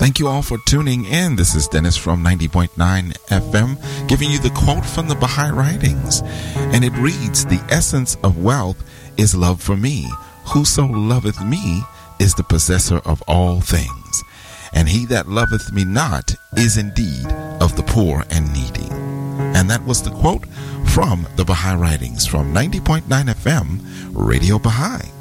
Thank you all for tuning in. This is Dennis from 90.9 FM giving you the quote from the Baha'i Writings. And it reads, "The essence of wealth is love for me. Whoso loveth me is the possessor of all things. And he that loveth me not is indeed of the poor and needy." And that was the quote from the Baha'i Writings from 90.9 FM, Radio Baha'i.